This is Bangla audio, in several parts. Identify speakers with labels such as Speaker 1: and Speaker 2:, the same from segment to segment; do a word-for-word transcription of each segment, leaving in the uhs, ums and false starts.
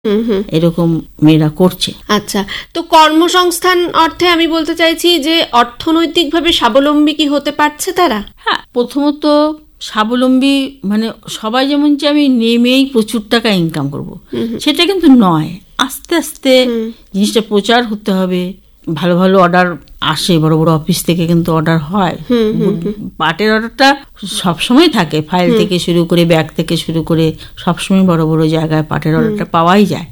Speaker 1: এরকম মেয়েরা করছে।
Speaker 2: আচ্ছা, তো কর্মসংস্থান অর্থে আমি বলতে চাইছি যে অর্থনৈতিকভাবে স্বাবলম্বী কি হতে পারছে তারা?
Speaker 1: হ্যাঁ, প্রথমত স্বাবলম্বী মানে সবাই যেমন যে আমি নেমেই প্রচুর টাকা ইনকাম করব সেটা কিন্তু নয়। আস্তে আস্তে জিনিসটা প্রচার হতে হবে। ভালো ভালো অর্ডার আসে, বড় বড় অফিস থেকে কিন্তু অর্ডার হয়। পাটের অর্ডারটা সবসময় থাকে, ফাইল থেকে শুরু করে ব্যাগ থেকে শুরু করে সবসময় বড় বড় জায়গায় পাটের অর্ডারটা পাওয়াই যায়।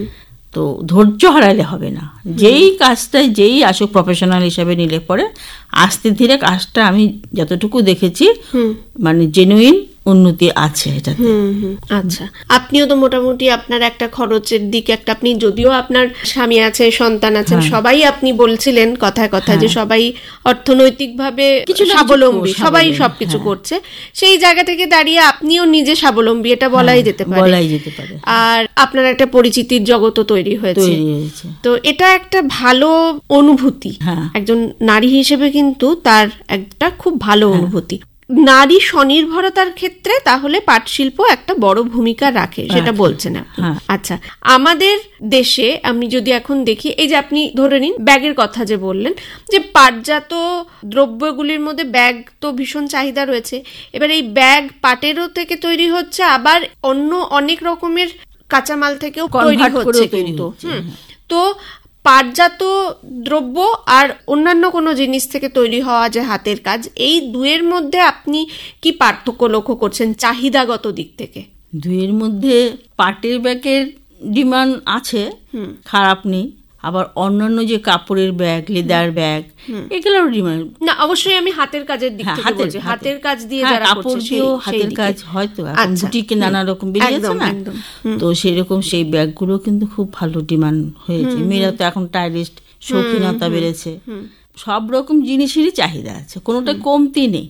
Speaker 1: তো ধৈর্য হারালে হবে না। যেই কাজটা যেই আসুক প্রফেশনাল হিসাবে নিলে পরে আস্তে ধীরে কাজটা আমি যতটুকু দেখেছি মানে জেনুইন উন্নতি আছে এটাতে।
Speaker 2: আচ্ছা, আপনিও তো মোটামুটি আপনার একটা খরচের দিকে একটা, আপনি যদিও আপনার স্বামী আছে, সন্তান আছেন, সবাই আপনি বলছিলেন কথায় কথায় যে সবাই অর্থনৈতিকভাবে স্বাবলম্বী, সবাই সবকিছু করছে, সেই জায়গা থেকে দাঁড়িয়ে আপনিও নিজে স্বাবলম্বী, এটা বলাই যেতে পারে।
Speaker 1: বলাই যেতে পারে।
Speaker 2: আর আপনার একটা পরিচিতির জগৎও তৈরি হয়েছে, তো এটা একটা ভালো অনুভূতি। একজন নারী হিসেবে কিন্তু তার একটা খুব ভালো অনুভূতি। নারী স্বনির্ভরতার ক্ষেত্রে তাহলে পাট শিল্প একটা বড় ভূমিকা রাখে, সেটা বলছেন আপনি। আচ্ছা, আমাদের দেশে আমি যদি এখন দেখি, এই যে আপনি ধরে নিন ব্যাগের কথা যে বললেন, যে পাটজাত দ্রব্যগুলির মধ্যে ব্যাগ তো ভীষণ চাহিদা রয়েছে। এবার এই ব্যাগ পাটেরও থেকে তৈরি হচ্ছে, আবার অন্য অনেক রকমের কাঁচামাল থেকেও তৈরি হচ্ছে কিন্তু। তো পাটজাত দ্রব্য আর অন্যান্য কোনো জিনিস থেকে তৈরি হওয়া যে হাতের কাজ, এই দুয়ের মধ্যে আপনি কি পার্থক্য লক্ষ্য করছেন চাহিদাগত দিক থেকে?
Speaker 1: দুয়ের মধ্যে পাটের ব্যাগের ডিমান্ড আছে, খারাপ নেই। আবার অন্যান্য যে কাপড়ের ব্যাগ, লেদার ব্যাগ, এগুলোর ডিমান্ড
Speaker 2: না। অবশ্যই আমি হাতের কাজের দিক থেকে বলছি, হাতের কাজ দিয়ে যারা করছে সেই
Speaker 1: হাতের কাজ হয়তো এখন বুটিকে নানা রকম বেরিয়েছে না, তো সেরকম সেই ব্যাগগুলো কিন্তু খুব ভালো ডিমান্ড হয়েছে। মেয়েরা তো এখন টাইলিস্ট, শৌখিনতা বেড়েছে, সব রকম জিনিসেরই চাহিদা আছে, কোনোটা কমতি নেই।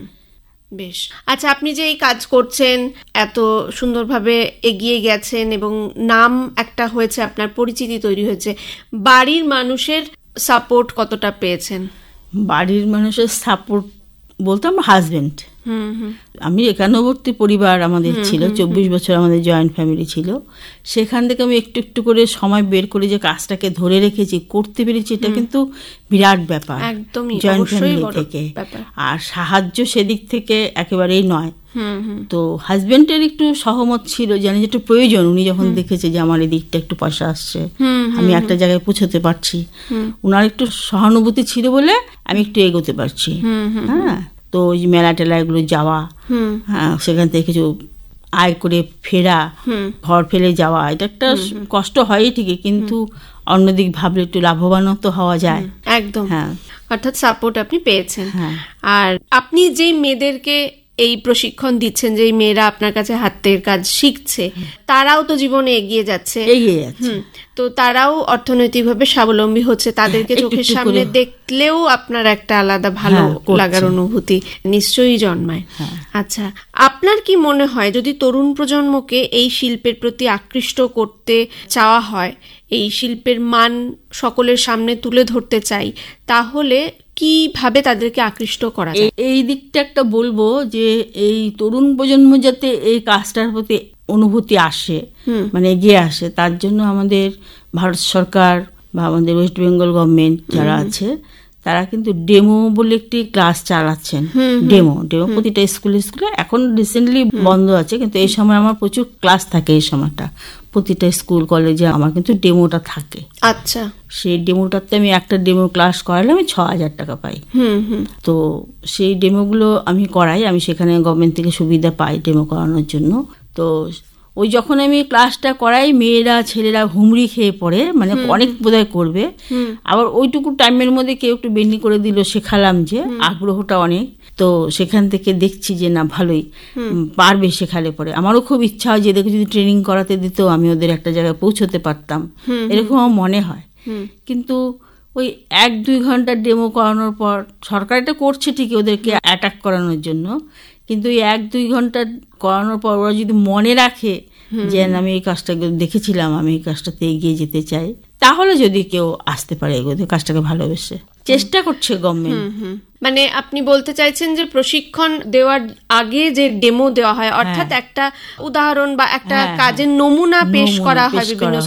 Speaker 2: বেশ। আচ্ছা, আপনি যে এই কাজ করছেন, এত সুন্দরভাবে এগিয়ে গেছেন এবং নাম একটা হয়েছে, আপনার পরিচিতি তৈরি হয়েছে, বাড়ির মানুষের সাপোর্ট কতটা পেয়েছেন?
Speaker 1: বাড়ির মানুষের সাপোর্ট বলতে আমার হাজবেন্ড, আমি একান্নবর্তী পরিবার আমাদের ছিল, চব্বিশ বছর আমাদের জয়েন্ট ফ্যামিলি ছিল। সেখান থেকে আমি একটু একটু করে সময় বের করে যে কাজটাকে ধরে রেখেছি, করতে পেরেছি, এটা কিন্তু বিরাট ব্যাপার জয়েন্ট ফ্যামিলি থেকে। আর সাহায্য সেদিক থেকে একেবারেই নয়। তো হাজবেন্ডের একটু সহমত ছিল, জানি যে একটু প্রয়োজন। উনি যখন দেখেছে যে আমার এদিকটা একটু পয়সা আসছে, আমি একটা জায়গায় পৌঁছতে পারছি, উনার একটু সহানুভূতি ছিল বলে আমি একটু এগোতে পারছি। হ্যাঁ, তো ওই মেলা টেলা এগুলো যাওয়া, হ্যাঁ, সেখান থেকে কিছু আয় করে ফেরা, ঘর ফেলে যাওয়া, এটা একটা কষ্ট হয় ঠিকই, কিন্তু অন্যদিক ভাবলে একটু লাভবানও তো হওয়া যায়।
Speaker 2: একদম, হ্যাঁ। অর্থাৎ সাপোর্ট আপনি পেয়েছেন। আর আপনি যেই মেয়েদেরকে এই প্রশিক্ষণ দিচ্ছেন, যে মেয়েরা আপনার কাছে হাতের কাজ শিখছে, তারাও তো জীবনে এগিয়ে যাচ্ছে,
Speaker 1: এগিয়ে যাচ্ছে,
Speaker 2: তো তারাও অর্থনৈতিকভাবে স্বাবলম্বী হচ্ছে। তাদেরকে চোখের সামনে দেখলেও আপনার একটা আলাদা ভালো লাগার অনুভূতি নিশ্চয়ই জন্মায়। আচ্ছা, আপনার কি মনে হয় যদি তরুণ প্রজন্মকে এই শিল্পের প্রতি আকৃষ্ট করতে চাওয়া হয়, এই শিল্পের মান সকলের সামনে তুলে ধরতে চাই, তাহলে কিভাবে তাদেরকে আকৃষ্ট করা যায়?
Speaker 1: এই দিকটা একটা বলবো যে এই তরুণ প্রজন্ম যাতে এই কাজটার প্রতি অনুভূতি আসে, মানে এগিয়ে আসে, তার জন্য আমাদের ভারত সরকার বা আমাদের ওয়েস্ট বেঙ্গল গভর্নমেন্ট যারা আছে, তারা কিন্তু ডেমো বলে একটি ক্লাস চালাচ্ছেন। ডেমো ডেমো প্রতিটা স্কুলে স্কুলে, এখন রিসেন্টলি বন্ধ আছে, কিন্তু এই সময় আমার প্রচুর ক্লাস থাকে। এই সময়টা প্রতিটা স্কুল কলেজে আমার কিন্তু ডেমোটা থাকে।
Speaker 2: আচ্ছা,
Speaker 1: সেই ডেমোটাতে আমি একটা ডেমো ক্লাস করালে আমি ছ হাজার টাকা পাই। তো সেই ডেমোগুলো আমি করাই, আমি সেখানে গভর্নমেন্ট থেকে সুবিধা পাই ডেমো করানোর জন্য। তো ওই যখন আমি ক্লাসটা করাই, মেয়েরা ছেলেরা হুমড়ি খেয়ে পড়ে, মানে অনেক বোধহয় করবে। আবার ওইটুকু টাইমের মধ্যে কেউ একটু বেন্ডি করে দিল, শেখালাম, যে আগ্রহটা অনেক। তো সেখান থেকে দেখছি যে না, ভালোই পারবে শেখালে পরে। আমারও খুব ইচ্ছা হয় যে এদেরকে যদি ট্রেনিং করাতে দিত, আমি ওদের একটা জায়গায় পৌঁছতে পারতাম, এরকম আমার মনে হয়। কিন্তু ওই এক দুই ঘন্টা ডেমো করানোর পর, সরকার এটা করছে ঠিকই ওদেরকে অ্যাটাক করানোর জন্য, কিন্তু এই এক দুই ঘন্টা করানোর পর ওরা যদি মনে রাখে যে আমি এই কাজটা দেখেছিলাম, আমি এই কাজটাতে এগিয়ে যেতে চাই, তাহলে যদি কেউ আসতে পারে এগোতে, কাজটাকে ভালোবেসে। চেষ্টা করছে গভর্নমেন্ট।
Speaker 2: মানে আপনি বলতে চাইছেন যে প্রশিক্ষণ দেওয়ার আগে যে ডেমো দেওয়া হয়, অর্থাৎ একটা উদাহরণ বা একটা কাজের নমুনা পেশ করা হয় বিভিন্ন